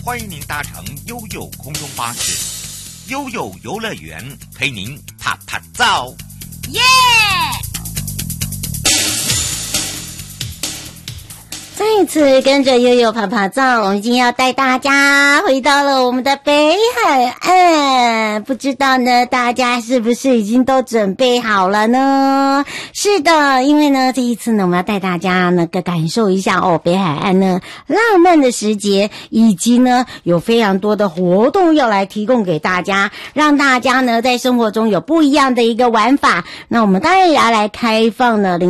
欢迎您搭乘悠悠空中巴士，悠悠游乐园陪您啪啪照。 耶！再一次跟着悠悠啪啪照，我们今天要带大家回到了我们的北海岸。不知道呢，大家是不是已经都准备好了呢？是的，因为呢，这一次呢，我们要带大家呢感受一下北海岸呢浪漫的时节，以及呢有非常多的活动要来提供给大家，让大家呢在生活中有不一样的一个玩法。那我们当然也要来开放了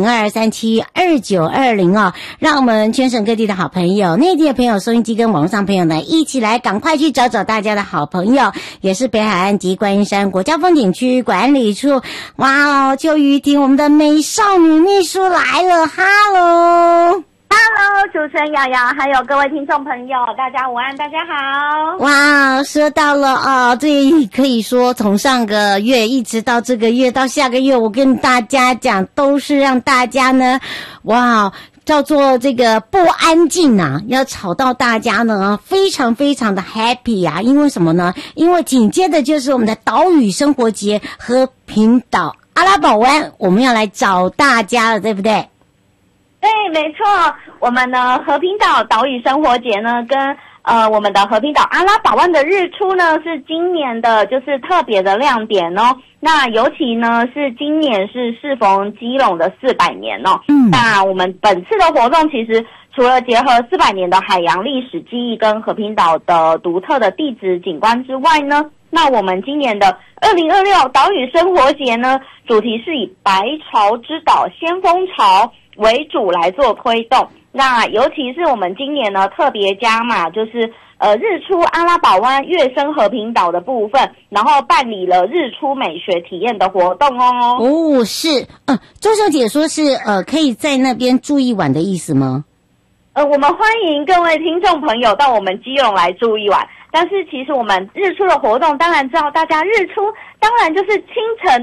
02372920让我们全省各地的好朋友、内地的朋友、收音机跟网络上朋友呢，一起来赶快去找找大家的好朋友，也是北海岸及观音山国家风景区管理处。哇哦，邱瑜婷，我们的美少女秘书来了，哈喽。 Hello， 主持人瑶瑶，还有各位听众朋友，大家午安，大家好。 哇，说到了这可以说从上个月一直到这个月到下个月，我跟大家讲，都是让大家呢，哇，叫做这个不安静啊，要吵到大家呢非常非常的 happy 啊。因为什么呢？因为紧接着就是我们的岛屿生活节和平岛阿拉堡湾，我们要来找大家了，对不对？ 对，没错，我们的和平岛岛屿生活节呢，跟我们的和平岛阿拉堡湾的日出呢，是今年的就是特别的亮点哦。那尤其呢是今年是适逢基隆的400年哦。那我们本次的活动其实除了结合400年的海洋历史记忆跟和平岛的独特的地质景观之外呢，那我们今年的2026岛屿生活节呢，主题是以白潮之岛先锋潮为主来做推动。那尤其是我们今年呢特别加码，就是日出阿拉堡湾、月升和平岛的部分，然后办理了日出美学体验的活动哦。 哦，是，周小姐说是可以在那边住一晚的意思吗？ 我们欢迎各位听众朋友到我们基隆来住一晚，但是其实我们日出的活动，当然知道大家日出当然就是清晨